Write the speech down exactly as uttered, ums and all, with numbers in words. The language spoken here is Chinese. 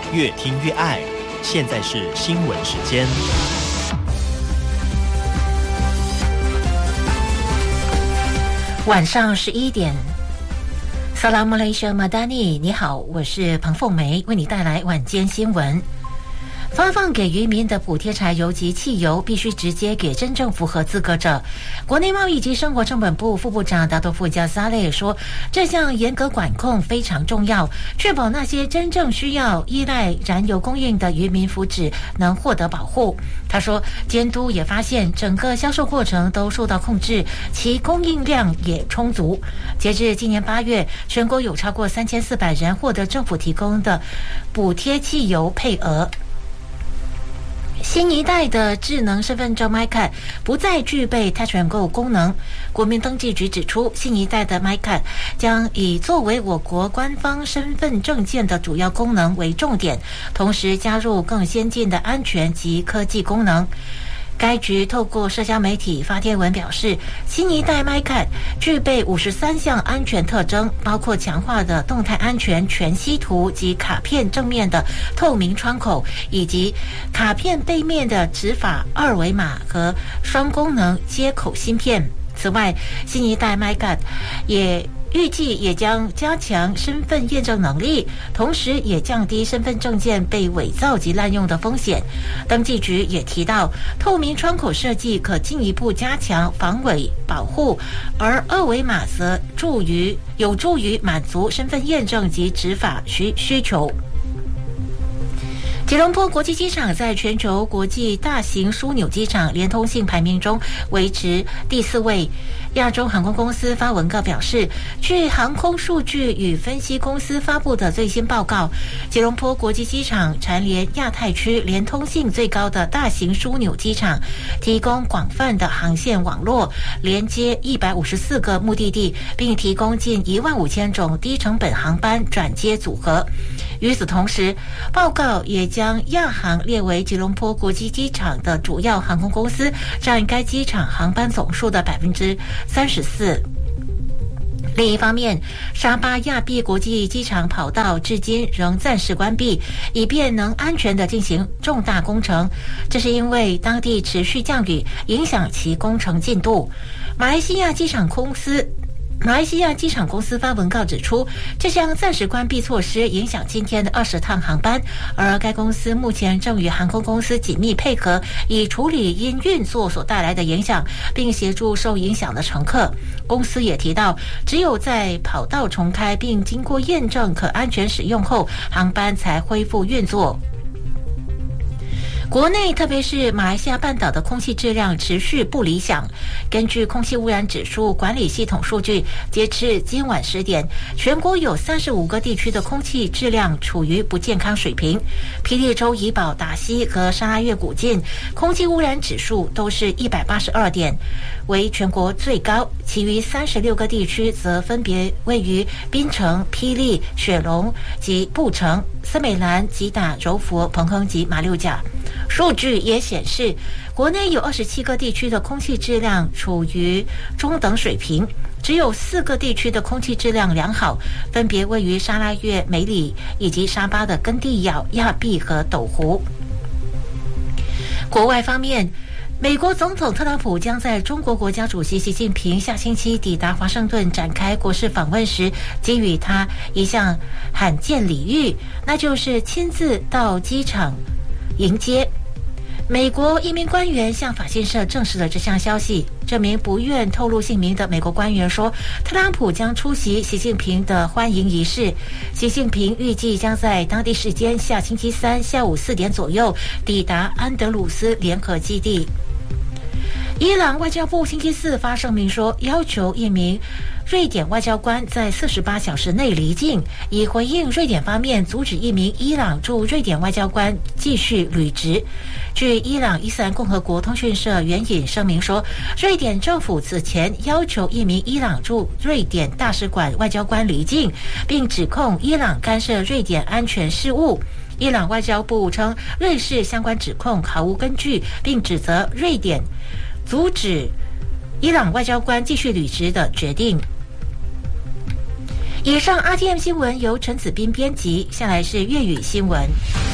越听越爱。现在是新闻时间。 晚上十一点。Assalamualaikum Madani， 你好，我是彭凤梅，为你带来晚间新闻。发放给渔民的补贴柴油及汽油必须直接给真正符合资格者。国内贸易及生活成本部副部长达多夫加萨雷说，这项严格管控非常重要，确保那些真正需要依赖燃油供应的渔民福祉能获得保护。他说，监督也发现整个销售过程都受到控制，其供应量也充足。截至今年八月，全国有超过三千四百人获得政府提供的补贴汽油配额。新一代的智能身份证 MyCard 不再具备 Touch and Go 功能。国民登记局指出，新一代的 MyCard 将以作为我国官方身份证件的主要功能为重点，同时加入更先进的安全及科技功能。该局透过社交媒体发帖文表示，新一代 MyCard 具备五十三项安全特征，包括强化的动态安全全息图及卡片正面的透明窗口，以及卡片背面的指法二维码和双功能接口芯片。此外，新一代 MyCard 也预计也将加强身份验证能力，同时也降低身份证件被伪造及滥用的风险。登记局也提到，透明窗口设计可进一步加强防伪保护，而二维码则助于有助于满足身份验证及执法需需求。吉隆坡国际机场在全球国际大型枢纽机场连通性排名中维持第四位。亚洲航空公司发文告表示，据航空数据与分析公司发布的最新报告，吉隆坡国际机场蝉联亚太区连通性最高的大型枢纽机场，提供广泛的航线网络，连接一百五十四个目的地，并提供近一万五千种低成本航班转接组合。与此同时，报告也将亚航列为吉隆坡国际机场的主要航空公司，占该机场航班总数的百分之三十四。另一方面，沙巴亚庇国际机场跑道至今仍暂时关闭，以便能安全地进行重大工程。这是因为当地持续降雨，影响其工程进度。马来西亚机场公司马来西亚机场公司发文告指出，这项暂时关闭措施影响今天的二十趟航班，而该公司目前正与航空公司紧密配合，以处理因运作所带来的影响，并协助受影响的乘客。公司也提到，只有在跑道重开并经过验证可安全使用后，航班才恢复运作。国内特别是马来西亚半岛的空气质量持续不理想。根据空气污染指数管理系统数据，截至今晚十点，全国有三十五个地区的空气质量处于不健康水平。霹雳州怡保、达西和沙拉越古晋空气污染指数都是一百八十二点，为全国最高。其余三十六个地区则分别位于槟城、霹雳、雪隆及布城、森美兰、吉打、柔佛、彭亨及马六甲。数据也显示，国内有二十七个地区的空气质量处于中等水平，只有四个地区的空气质量良好，分别位于沙拉越、梅里以及沙巴的根蒂咬、亚庇和斗湖。国外方面，美国总统特朗普将在中国国家主席习近平下星期抵达华盛顿展开国事访问时，给予他一项罕见礼遇，那就是亲自到机场迎接。美国一名官员向法新社证实了这项消息。这名不愿透露姓名的美国官员说，特朗普将出席习近平的欢迎仪式。习近平预计将在当地时间下星期三下午四点左右抵达安德鲁斯联合基地。伊朗外交部星期四发声明说，要求一名瑞典外交官在四十八小时内离境，以回应瑞典方面阻止一名伊朗驻瑞典外交官继续履职。据伊朗伊斯兰共和国通讯社援引声明说，瑞典政府此前要求一名伊朗驻瑞典大使馆外交官离境，并指控伊朗干涉瑞典安全事务。伊朗外交部称，瑞士相关指控毫无根据，并指责瑞典阻止伊朗外交官继续履职的决定。 以上 R T M 新闻由陈子斌编辑，下来是粤语新闻。